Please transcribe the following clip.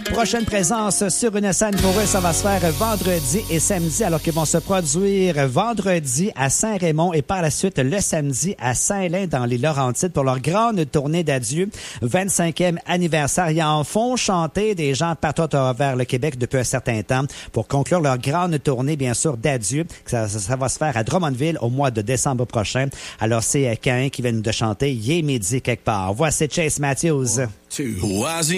Prochaine présence sur une scène pour eux, ça va se faire vendredi et samedi, alors qu'ils vont se produire vendredi à Saint-Raymond et par la suite le samedi à Saint-Lin dans les Laurentides pour leur grande tournée d'adieu, 25e anniversaire. Ils en font chanter des gens partout vers le Québec depuis un certain temps pour conclure leur grande tournée, bien sûr, d'adieu. Ça va se faire à Drummondville au mois de décembre prochain. Alors, c'est Caïn qui vient nous de chanter « Il est midi quelque part ». Voici Chase Matthews. 1, 2.